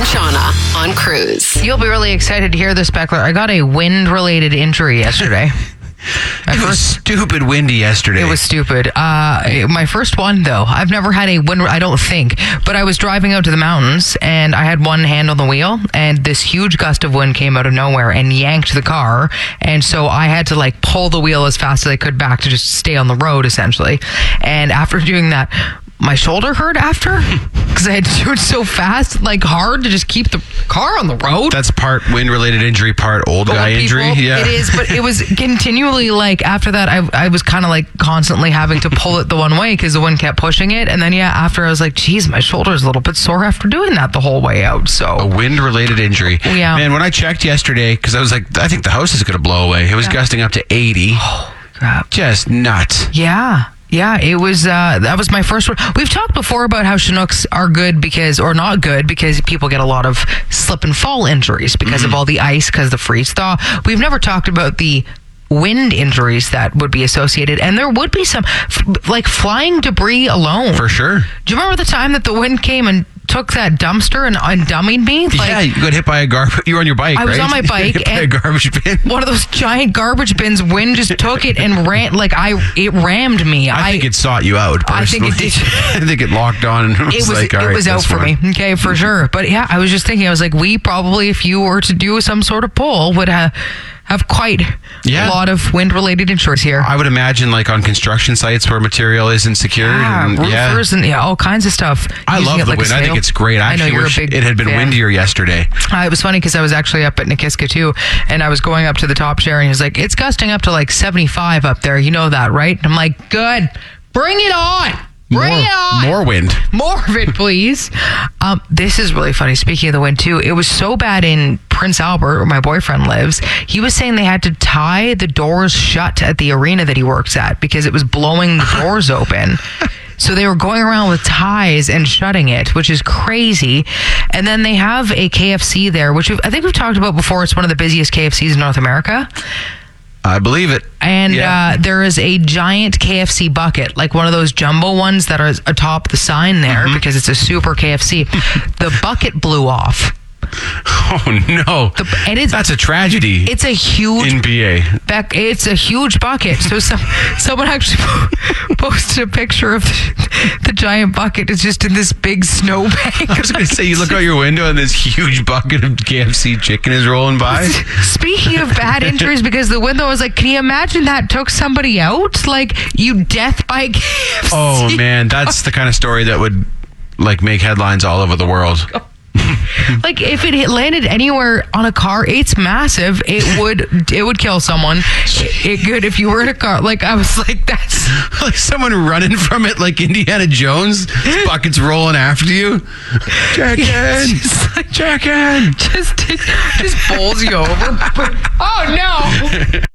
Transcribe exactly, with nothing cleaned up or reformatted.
Shauna on Cruise. You'll be really excited to hear this, Beckler. I got a wind-related injury yesterday. My it first, was stupid windy yesterday. It was stupid. Uh, my first one, though. I've never had a wind, I don't think. But I was driving out to the mountains, and I had one hand on the wheel, and this huge gust of wind came out of nowhere and yanked the car. And so I had to, like, pull the wheel as fast as I could back to just stay on the road, essentially. And after doing that, my shoulder hurt after because I had to do it so fast, like hard to just keep the car on the road. That's part wind-related injury, part old, old guy people. Injury. Yeah, it is, but it was continually like after that, I I was kind of like constantly having to pull it the one way because the wind kept pushing it. And then yeah, after I was like, geez, my shoulder's a little bit sore after doing that the whole way out. So a wind-related injury. Yeah, man. When I checked yesterday, because I was like, I think the house is going to blow away. It was yeah. gusting up to eighty. Oh crap! Just nuts. Yeah. Yeah, it was, uh, that was my first one. We've talked before about how Chinooks are good because, or not good because people get a lot of slip and fall injuries because mm-hmm. of all the ice, because the freeze thaw. We've never talked about the wind injuries that would be associated, and there would be some, f- like flying debris alone. For sure. Do you remember the time that the wind came and took that dumpster and, and dummied me? Like, yeah, you got hit by a garbage. You were on your bike, I right? was on my bike, hit and by a garbage bin. One of those giant garbage bins. Wind just took it and ran. Like I, it rammed me. I, I think it sought you out. Personally. I think it did. I think it locked on. And was it was. Like, it right, was out for fine. me. Okay, for sure. But yeah, I was just thinking. I was like, we probably, if you were to do some sort of poll, would have. have quite yeah. a lot of wind-related insurance here. I would imagine, like on construction sites where material isn't secured. Yeah, and, roofers yeah. and yeah, all kinds of stuff. I love the like wind. I think it's great. I, I actually know, wish it had been fan. windier yesterday. Uh, it was funny because I was actually up at Nikiska too, and I was going up to the top share, and he was like, it's gusting up to like seventy-five up there. You know that, right? And I'm like, good. Bring it on. Bring more, it on. More wind. More of it, please. Um, this is really funny. Speaking of the wind, too, it was so bad in Prince Albert, where my boyfriend lives. He was saying they had to tie the doors shut at the arena that he works at because it was blowing the doors open. So they were going around with ties and shutting it, which is crazy. And then they have a K F C there, which I think we've talked about before. It's one of the busiest K F Cs in North America. I believe it. And yeah. uh, there is a giant K F C bucket, like one of those jumbo ones that are atop the sign there mm-hmm. because it's a super K F C. The bucket blew off. Oh no! The, and it's, That's a tragedy. It's a huge N B A. Back, it's a huge bucket. So some someone actually posted a picture of the, the giant bucket. It's just in this big snowbank. I was going to say, you look out your window and this huge bucket of K F C chicken is rolling by. Speaking of bad injuries, because the window was like, can you imagine that took somebody out? Like you death by K F C. Oh man, that's the kind of story that would like make headlines all over the world. Like if it hit, landed anywhere on a car, it's massive. It would it would kill someone. It, it could if you were in a car. Like I was like, that's like someone running from it, like Indiana Jones. This bucket's rolling after you. Jack in, just like, Jack in. Just just bowls you over. Oh no.